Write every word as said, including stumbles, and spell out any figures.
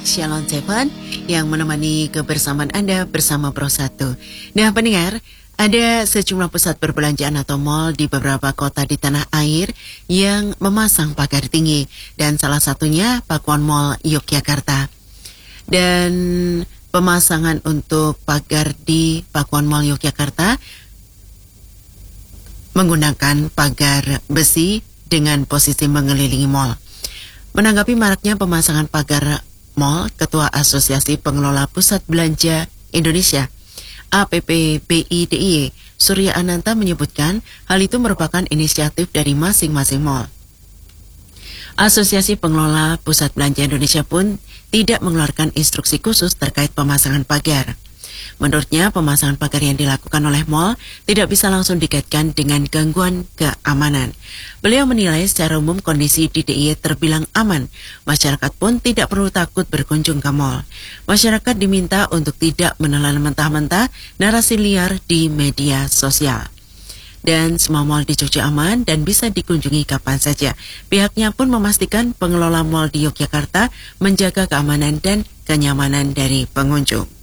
Shalom Seven yang menemani kebersamaan Anda bersama Pro satu. Nah pendengar, ada sejumlah pusat perbelanjaan atau mal di beberapa kota di tanah air yang memasang pagar tinggi, dan salah satunya Pakuan Mall Yogyakarta. Dan pemasangan untuk pagar di Pakuan Mall Yogyakarta menggunakan pagar besi dengan posisi mengelilingi mall. Menanggapi maraknya pemasangan pagar mall, Ketua Asosiasi Pengelola Pusat Belanja Indonesia A P P B I D I Y, Surya Ananta menyebutkan hal itu merupakan inisiatif dari masing-masing mall. Asosiasi Pengelola Pusat Belanja Indonesia pun tidak mengeluarkan instruksi khusus terkait pemasangan pagar. Menurutnya, pemasangan pagar yang dilakukan oleh mall tidak bisa langsung dikaitkan dengan gangguan keamanan. Beliau menilai secara umum kondisi di D I Y terbilang aman. Masyarakat pun tidak perlu takut berkunjung ke mall. Masyarakat diminta untuk tidak menelan mentah-mentah narasi liar di media sosial. Dan semua mall di Jogja aman dan bisa dikunjungi kapan saja. Pihaknya pun memastikan pengelola mall di Yogyakarta menjaga keamanan dan kenyamanan dari pengunjung.